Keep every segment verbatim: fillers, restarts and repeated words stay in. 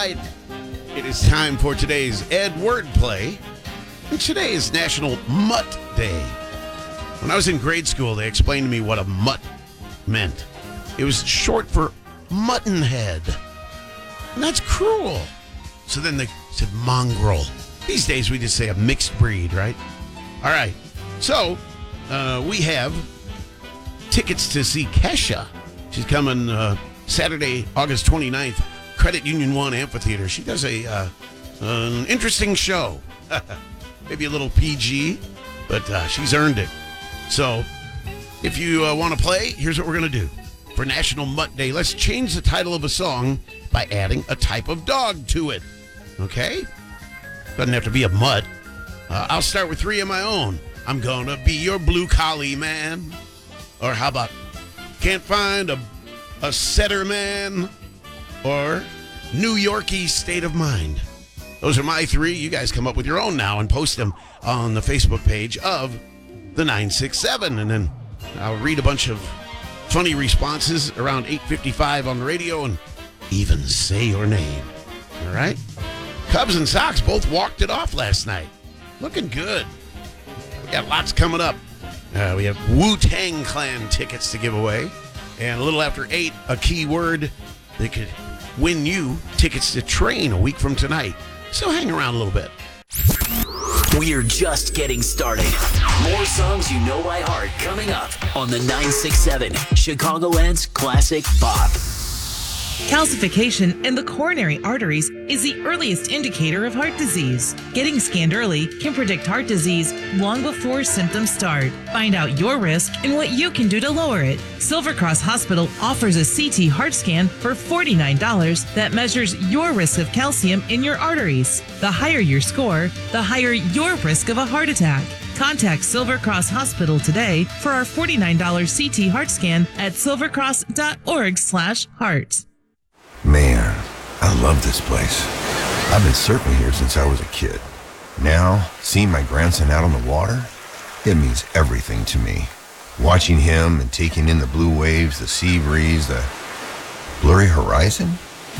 right. It is time for today's Ed Wordplay. And today is National Mutt Day. When I was in grade school, they explained to me what a mutt meant. It was short for mutton head. And that's cruel. So then they said mongrel. These days we just say a mixed breed, right? All right. So uh, we have tickets to see Kesha. She's coming uh, Saturday, August twenty-ninth, Credit Union One Amphitheater. She does a uh, an interesting show. Maybe a little P G, but uh, she's earned it. So if you uh, want to play, here's what we're going to do. For National Mutt Day, let's change the title of a song by adding a type of dog to it. Okay? Doesn't have to be a mutt. Uh, I'll start with three of my own. I'm gonna be your blue collie man. Or how about can't find a, a setter man? Or New Yorkie state of mind. Those are my three. You guys come up with your own now and post them on the Facebook page of the nine six seven. And then I'll read a bunch of funny responses around eight fifty-five on the radio and even say your name. All right? Cubs and Sox both walked it off last night. Looking good. We got lots coming up. Uh, we have Wu-Tang Clan tickets to give away. And a little after eight, a key word that could win you tickets to Train a week from tonight. So hang around a little bit. We're just getting started. More songs you know by heart coming up on the nine six seven, Chicagoland's Classic Pop. Calcification in the coronary arteries is the earliest indicator of heart disease. Getting scanned early can predict heart disease long before symptoms start. Find out your risk and what you can do to lower it. Silver Cross Hospital offers a C T heart scan for forty-nine dollars that measures your risk of calcium in your arteries. The higher your score, the higher your risk of a heart attack. Contact Silver Cross Hospital today for our forty-nine dollars C T heart scan at silvercross.org slash heart. Man, I love this place. I've been surfing here since I was a kid. Now, seeing my grandson out on the water, it means everything to me. Watching him and taking in the blue waves, the sea breeze, the blurry horizon.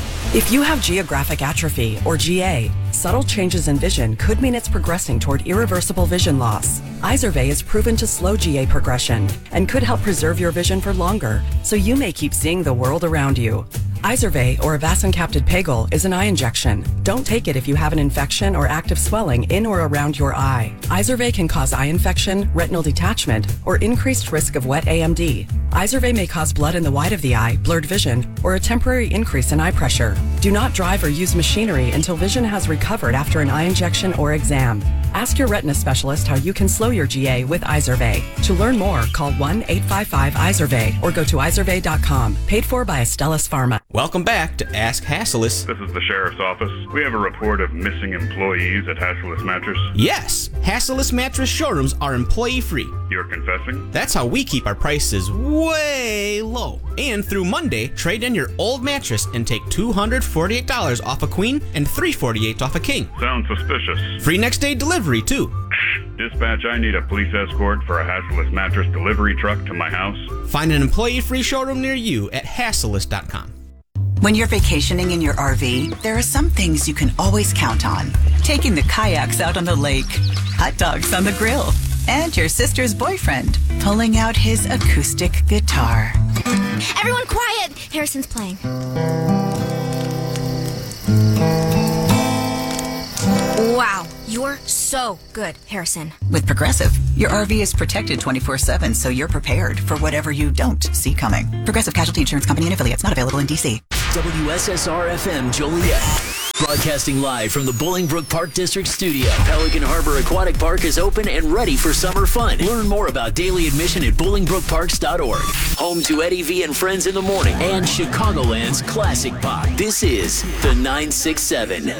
If you have geographic atrophy, or G A, subtle changes in vision could mean it's progressing toward irreversible vision loss. Izervay is proven to slow G A progression and could help preserve your vision for longer, so you may keep seeing the world around you. Izervay, or avacincaptad pegol, is an eye injection. Don't take it if you have an infection or active swelling in or around your eye. Izervay can cause eye infection, retinal detachment, or increased risk of wet A M D. Izervay may cause blood in the white of the eye, blurred vision, or a temporary increase in eye pressure. Do not drive or use machinery until vision has recovered after an eye injection or exam. Ask your retina specialist how you can slow your G A with Izervay. To learn more, call one eight five five Izervay or go to izervay dot com. Paid for by Astellas Pharma. Welcome back to Ask Hassellus. This is the Sheriff's Office. We have a report of missing employees at Hassellus Mattress. Yes, Hassellus Mattress showrooms are employee-free. You're confessing? That's how we keep our prices way low. And through Monday, trade in your old mattress and take two hundred forty-eight dollars off a queen and three hundred forty-eight dollars off a king. Sounds suspicious. Free next day delivery, too. Dispatch, I need a police escort for a Hassellus Mattress delivery truck to my house. Find an employee-free showroom near you at hassellus dot com. When you're vacationing in your R V, there are some things you can always count on. Taking the kayaks out on the lake, hot dogs on the grill, and your sister's boyfriend pulling out his acoustic guitar. Everyone quiet! Harrison's playing. Wow, you're so good, Harrison. With Progressive, your R V is protected twenty-four seven, so you're prepared for whatever you don't see coming. Progressive Casualty Insurance Company and affiliates, not available in D C. W S S R F M Joliet. Broadcasting live from the Bolingbrook Park District Studio. Pelican Harbor Aquatic Park is open and ready for summer fun. Learn more about daily admission at bolingbrook parks dot org. Home to Eddie V and Friends in the Morning and Chicagoland's Classic Pop. This is the nine six seven.